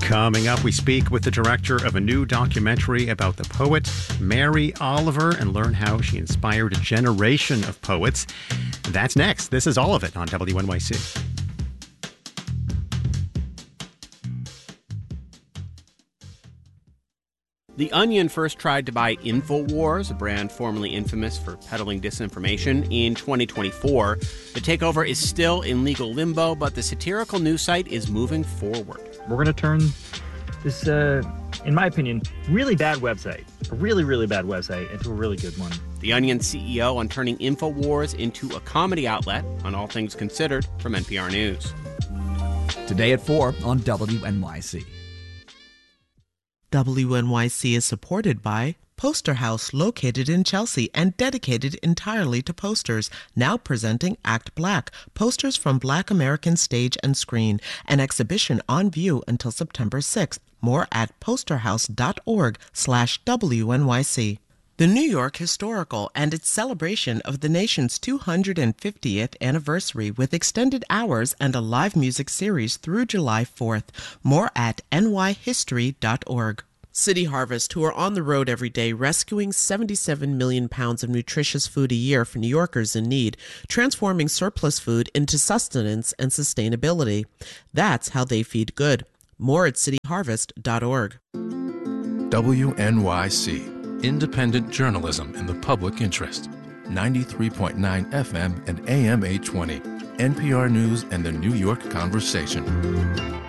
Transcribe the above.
Coming up, we speak with the director of a new documentary about the poet Mary Oliver and learn how she inspired a generation of poets. That's next. This is All of It on WNYC. The Onion first tried to buy InfoWars, a brand formerly infamous for peddling disinformation, in 2024. The takeover is still in legal limbo, but the satirical news site is moving forward. We're going to turn this, in my opinion, really bad website, a really, really bad website, into a really good one. The Onion CEO on turning InfoWars into a comedy outlet on All Things Considered from NPR News. Today at 4 on WNYC. WNYC is supported by Poster House, located in Chelsea and dedicated entirely to posters, now presenting Act Black, posters from Black American stage and screen, an exhibition on view until September 6th. More at posterhouse.org/WNYC. The New York Historical and its celebration of the nation's 250th anniversary with extended hours and a live music series through July 4th. More at nyhistory.org. City Harvest, who are on the road every day rescuing 77 million pounds of nutritious food a year for New Yorkers in need, transforming surplus food into sustenance and sustainability. That's how they feed good. More at cityharvest.org. WNYC. Independent journalism in the public interest. 93.9 FM and AM 820. NPR News and the New York Conversation.